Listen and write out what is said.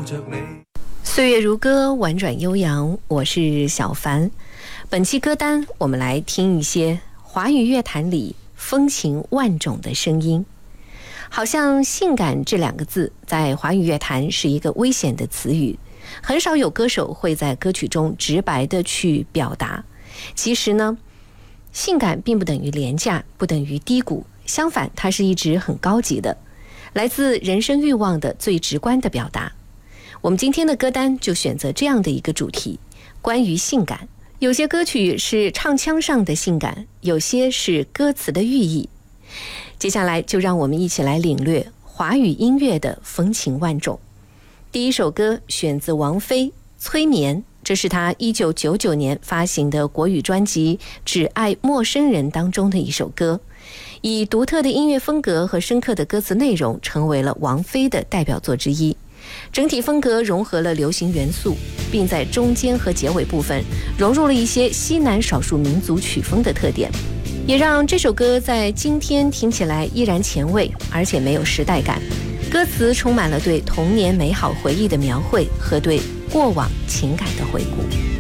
着你。 岁月如歌，婉转悠扬，我是小凡。本期歌单我们来听一些华语乐坛里风情万种的声音。好像性感这两个字在华语乐坛是一个危险的词语，很少有歌手会在歌曲中直白的去表达。其实呢，性感并不等于廉价，不等于低谷，相反，它是一直很高级的，来自人生欲望的最直观的表达。我们今天的歌单就选择这样的一个主题，关于性感。有些歌曲是唱腔上的性感，有些是歌词的寓意。接下来就让我们一起来领略华语音乐的风情万种。第一首歌选自王菲《催眠》，这是她1999年发行的国语专辑《只爱陌生人》当中的一首歌，以独特的音乐风格和深刻的歌词内容成为了王菲的代表作之一。整体风格融合了流行元素，并在中间和结尾部分融入了一些西南少数民族曲风的特点，也让这首歌在今天听起来依然前卫，而且没有时代感。歌词充满了对童年美好回忆的描绘和对过往情感的回顾。